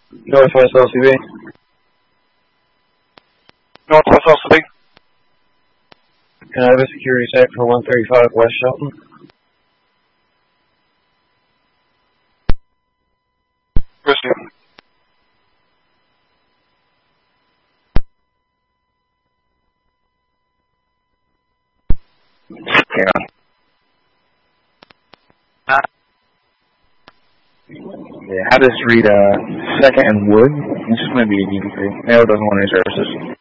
Northwest LCB. Northwest LCB. Can I have a security check for 135 West Shelton? Received. Yeah. Yeah, how does read 2nd and Wood? This is going to be a DB3. Mail doesn't want any services.